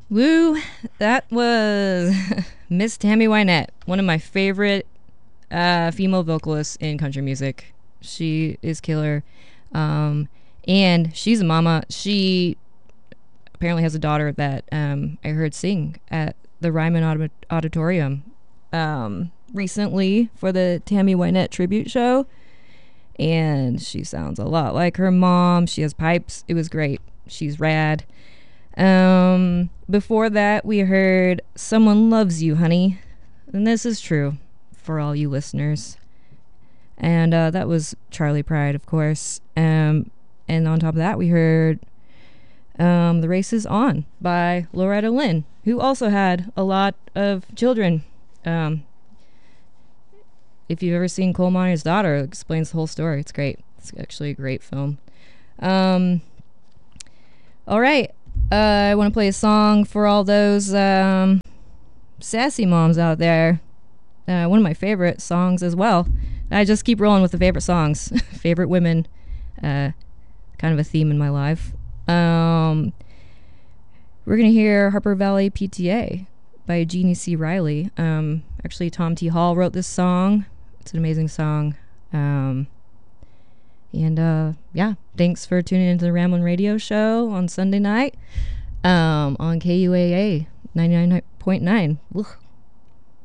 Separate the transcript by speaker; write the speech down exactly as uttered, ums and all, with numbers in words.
Speaker 1: Woo, that was Miss Tammy Wynette, one of my favorite uh, female vocalists in country music. She is killer. Um, and she's a mama. She apparently has a daughter that um, I heard sing at the Ryman Aud- Auditorium um, recently for the Tammy Wynette tribute show. And she sounds a lot like her mom. She has pipes. It was great. She's rad. Um, before that, we heard Someone Loves You, Honey. And this is true for all you listeners. And uh, that was Charlie Pride, of course. Um, and on top of that, we heard um, The Race Is On by Loretta Lynn, who also had a lot of children. Um, if you've ever seen Coal Miner's Daughter, it explains the whole story. It's great. It's actually a great film. Um, all right. Uh, I want to play a song for all those um, sassy moms out there. Uh, one of my favorite songs as well. I just keep rolling with the favorite songs. Favorite women. Uh, kind of a theme in my life. Um, we're going to hear Harper Valley P T A by Jeannie C. Riley. Um, actually, Tom T. Hall wrote this song. It's an amazing song. Um, and uh, yeah, thanks for tuning into the Ramblin' Radio Show on Sunday night um, on K U A A ninety-nine point nine. Ugh.